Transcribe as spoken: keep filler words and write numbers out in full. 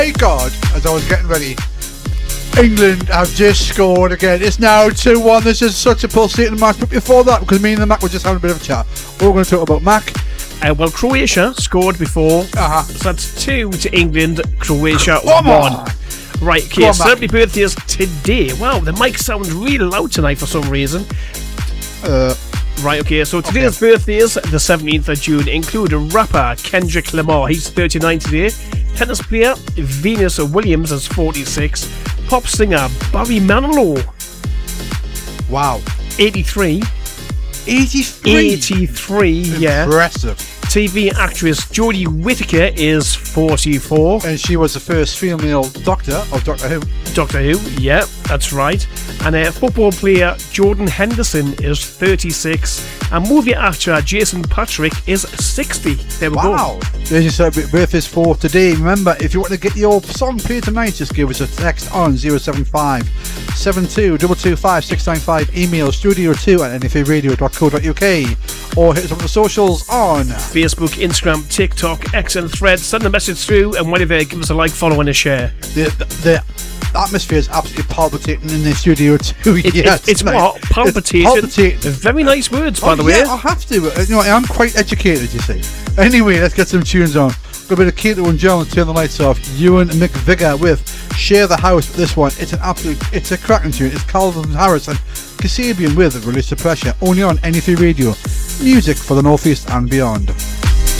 My God, as I was getting ready, England have just scored again. It's now two one. This is such a pulsating match. But before that, because me and the Mac were just having a bit of a chat, we're going to talk about Mac. Uh, well, Croatia scored before. Uh-huh. So that's two to England. Croatia Come one. on. Right, okay, on, celebrity birthdays today. Wow, the mic sounds really loud tonight for some reason. Uh, Right, okay, so today's okay. birthdays, the seventeenth of June, include rapper Kendrick Lamar, he's thirty-nine today. Tennis player Venus Williams is forty-six. Pop singer Barry Manilow, wow. eighty-three. eighty-three. eighty-three, yeah. Impressive. T V actress Jodie Whittaker is forty-four. And she was the first female doctor of Doctor Who. Doctor Who, yeah, that's right. And uh, football player Jordan Henderson is thirty-six. And movie actor Jason Patrick is sixty. There we Wow. go. There's your celebrity birthdays for today. Remember, if you want to get your song played tonight, just give us a text on zero seven five, seven two two two five, six nine five. Email studio two at n f a radio dot co dot u k. Or hit us up on the socials on Facebook, Instagram, TikTok, X and Threads. Send a message through and whatever, give us a like, follow and a share. the, the, the atmosphere is absolutely palpitating in the studio too. It, yes, it, it's tonight. what? Palpitating. It's palpitating. Very nice words, by Oh, the way. yeah, I have to. Uh, You know, I'm quite educated, you see. Anyway, let's get some tunes on. Got a bit of Keto and John, Turn the Lights Off. Ewan McVicker with Share the House with this one. It's an absolute, it's a cracking tune. It's Calvin Harris and Kasabian with Release the Pressure. Only on N F A Radio. Music for the Northeast and beyond.